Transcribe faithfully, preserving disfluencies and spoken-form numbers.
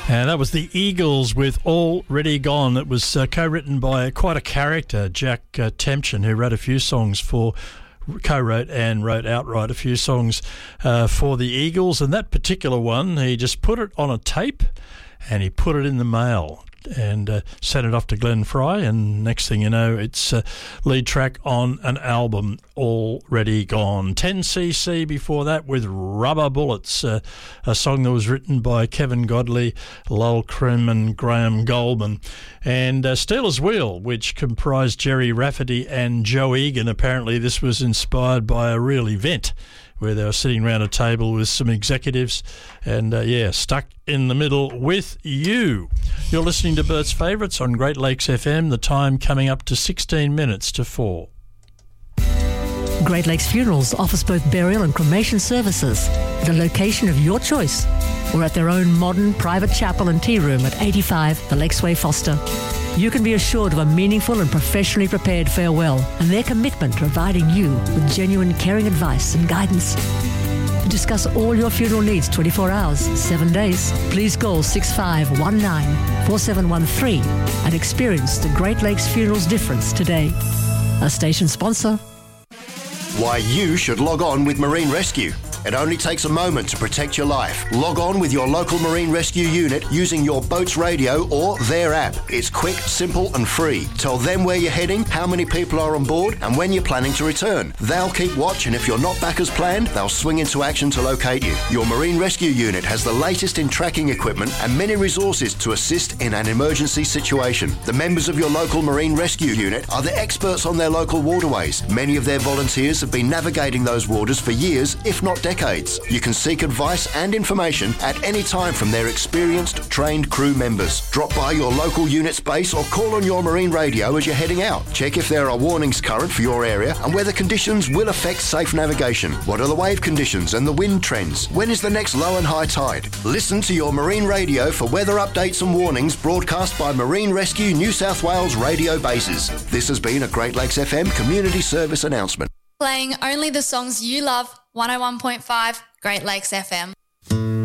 And that was the Eagles with Already Gone. It was uh, co-written by quite a character, Jack uh, Tempchin, who wrote a few songs for, co-wrote and wrote outright a few songs uh, for the Eagles. And that particular one, he just put it on a tape and he put it in the mail and uh, sent it off to Glenn Fry, and next thing you know, it's uh, lead track on an album, Already Gone. ten C C before that with Rubber Bullets, uh, a song that was written by Kevin Godley, Lol Krim and Graham Goldman. And uh, Steelers Wheel, which comprised Jerry Rafferty and Joe Egan. Apparently this was inspired by a real event where they were sitting around a table with some executives and, uh, yeah, stuck in the middle with you. You're listening to Bert's Favourites on Great Lakes F M, the time coming up to sixteen minutes to four. Great Lakes Funerals offers both burial and cremation services at a location of your choice or at their own modern private chapel and tea room at eighty-five The Lakesway, Foster. You can be assured of a meaningful and professionally prepared farewell and their commitment to providing you with genuine caring advice and guidance. To discuss all your funeral needs twenty-four hours, seven days, please call six five one nine, four seven one three and experience the Great Lakes Funerals difference today. A station sponsor. Why you should log on with Marine Rescue. It only takes a moment to protect your life. Log on with your local Marine Rescue unit using your boat's radio or their app. It's quick, simple and free. Tell them where you're heading, how many people are on board and when you're planning to return. They'll keep watch, and if you're not back as planned, they'll swing into action to locate you. Your Marine Rescue unit has the latest in tracking equipment and many resources to assist in an emergency situation. The members of your local Marine Rescue unit are the experts on their local waterways. Many of their volunteers have been navigating those waters for years, if not decades. You can seek advice and information at any time from their experienced, trained crew members. Drop by your local unit's base or call on your marine radio as you're heading out. Check if there are warnings current for your area and whether conditions will affect safe navigation. What are the wave conditions and the wind trends? When is the next low and high tide? Listen to your marine radio for weather updates and warnings broadcast by Marine Rescue New South Wales radio bases. This has been a Great Lakes F M community service announcement. Playing only the songs you love, one oh one point five Great Lakes F M.